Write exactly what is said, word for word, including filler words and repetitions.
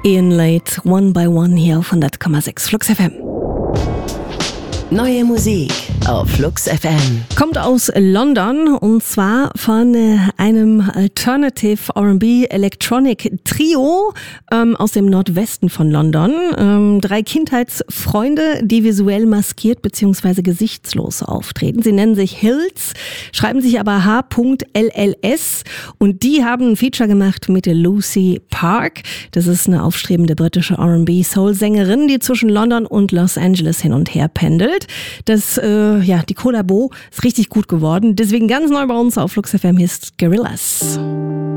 Ian Late, One by One hier auf hundert Komma sechs Flux F M. Neue Musik auf Flux F M. Kommt aus London und zwar von äh, einem Alternative R and B Electronic Trio ähm, aus dem Nordwesten von London. Ähm, drei Kindheitsfreunde, die visuell maskiert bzw. gesichtslos auftreten. Sie nennen sich Hills, schreiben sich aber H L L S und die haben ein Feature gemacht mit Lucy Park. Das ist eine aufstrebende britische R and B Soul-Sängerin, die zwischen London und Los Angeles hin und her pendelt. Das, äh, ja, die Kollabo ist richtig gut geworden. Deswegen ganz neu bei uns auf Flux F M ist Gorillaz.